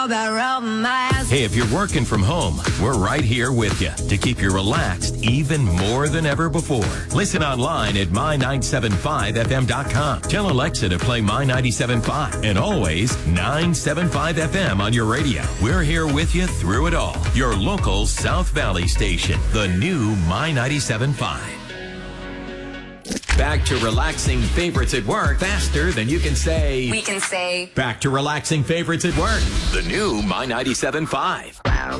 Hey, if you're working from home, we're right here with you to keep you relaxed even more than ever before. Listen online at my975fm.com. Tell Alexa to play My975 and always 975 FM on your radio. We're here with you through it all. Your local South Valley station, the new My975. Back to relaxing favorites at work faster than you can say. We can say. Back to relaxing favorites at work. The new My 97.5.